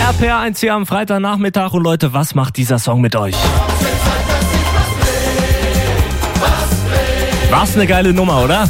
RPR1 hier am Freitagnachmittag. Und Leute, was macht dieser Song mit euch? Was eine geile Nummer, oder?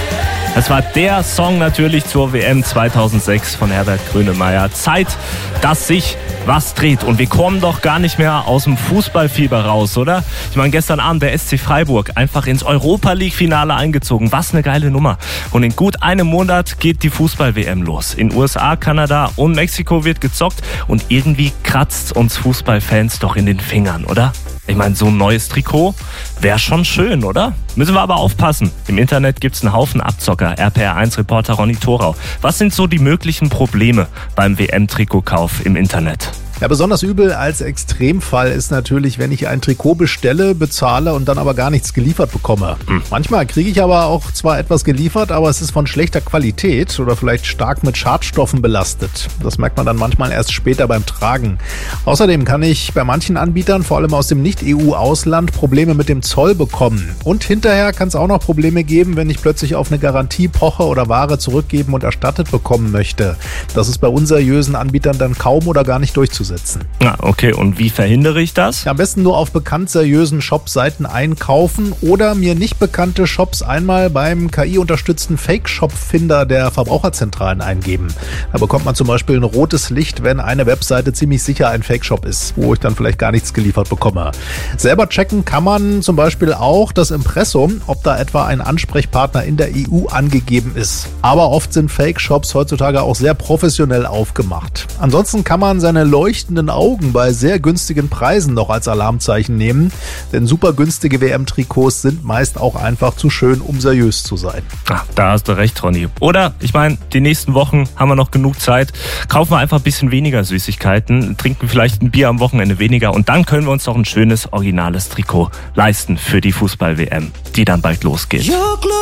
Das war der Song natürlich zur WM 2006 von Herbert Grönemeyer. Zeit, dass sich was dreht. Und wir kommen doch gar nicht mehr aus dem Fußballfieber raus, oder? Ich meine, gestern Abend der SC Freiburg einfach ins Europa-League-Finale eingezogen. Was eine geile Nummer. Und in gut einem Monat geht die Fußball-WM los. In USA, Kanada und Mexiko wird gezockt. Und irgendwie kratzt uns Fußballfans doch in den Fingern, oder? Ich meine, so ein neues Trikot wäre schon schön, oder? Müssen wir aber aufpassen. Im Internet gibt's einen Haufen Abzocker. RPR1-Reporter Ronny Thorau. Was sind so die möglichen Probleme beim WM-Trikotkauf im Internet? Ja, besonders übel als Extremfall ist natürlich, wenn ich ein Trikot bestelle, bezahle und dann aber gar nichts geliefert bekomme. Manchmal kriege ich aber auch zwar etwas geliefert, aber es ist von schlechter Qualität oder vielleicht stark mit Schadstoffen belastet. Das merkt man dann manchmal erst später beim Tragen. Außerdem kann ich bei manchen Anbietern, vor allem aus dem Nicht-EU-Ausland, Probleme mit dem Zoll bekommen. Und hinterher kann es auch noch Probleme geben, wenn ich plötzlich auf eine Garantie poche oder Ware zurückgeben und erstattet bekommen möchte. Das ist bei unseriösen Anbietern dann kaum oder gar nicht durchzusetzen. Ja, okay, und wie verhindere ich das? Ja, am besten nur auf bekannt seriösen Shop-Seiten einkaufen oder mir nicht bekannte Shops einmal beim KI-unterstützten Fake-Shop-Finder der Verbraucherzentralen eingeben. Da bekommt man zum Beispiel ein rotes Licht, wenn eine Webseite ziemlich sicher ein Fake-Shop ist, wo ich dann vielleicht gar nichts geliefert bekomme. Selber checken kann man zum Beispiel auch das Impressum, ob da etwa ein Ansprechpartner in der EU angegeben ist. Aber oft sind Fake-Shops heutzutage auch sehr professionell aufgemacht. Ansonsten kann man seine leuchtenden Augen bei sehr günstigen Preisen noch als Alarmzeichen nehmen, denn super günstige WM-Trikots sind meist auch einfach zu schön, um seriös zu sein. Ach, da hast du recht, Ronny. Oder, ich meine, die nächsten Wochen haben wir noch genug Zeit. Kaufen wir einfach ein bisschen weniger Süßigkeiten, trinken vielleicht ein Bier am Wochenende weniger und dann können wir uns doch ein schönes, originales Trikot leisten für die Fußball-WM, die dann bald losgeht.